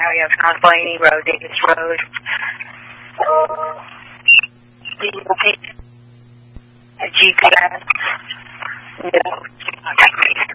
area of North Blaney Road, Davis Road. Do you location? A GPS? No.